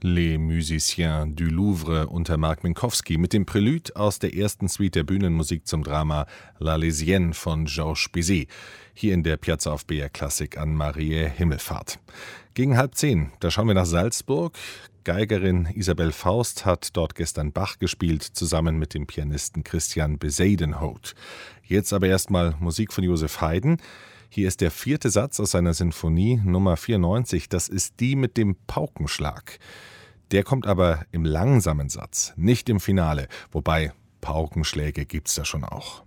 Les Musiciens du Louvre unter Marc Minkowski mit dem Prälude aus der ersten Suite der Bühnenmusik zum Drama La Lesienne von Georges Bizet, hier in der Piazza auf BR Klassik an Mariä Himmelfahrt. Gegen 9:30, da schauen wir nach Salzburg. Geigerin Isabel Faust hat dort gestern Bach gespielt, zusammen mit dem Pianisten Christian Bezuidenhout. Jetzt aber erstmal Musik von Joseph Haydn. Hier ist der 4. Satz aus seiner Sinfonie Nummer 94, das ist die mit dem Paukenschlag. Der kommt aber im langsamen Satz, nicht im Finale, wobei Paukenschläge gibt's da schon auch.